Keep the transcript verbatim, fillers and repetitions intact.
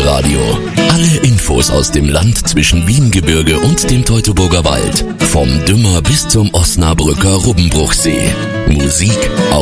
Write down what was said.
Elbe-Radio. Alle Infos aus dem Land zwischen Wiengebirge und dem Teutoburger Wald. Vom Dümmer bis zum Osnabrücker Rubbenbruchsee. Musik auf